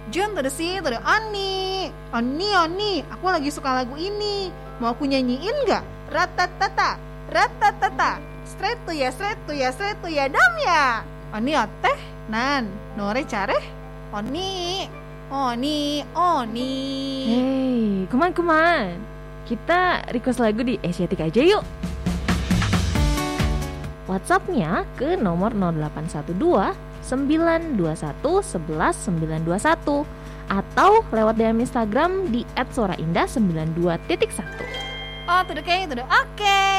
Jun si Oni, aku lagi suka lagu ini. Mau aku nyanyiin nggak? Ratatata, straight to ya dam ya. Oni oteh, nan, nore careh, Oni. Hey, kuman. Kita request lagu di Asiatic aja yuk. WhatsApp-nya ke nomor 0812 921 11 921 atau lewat DM Instagram di @soraindah92.1. Oh, tuh oke.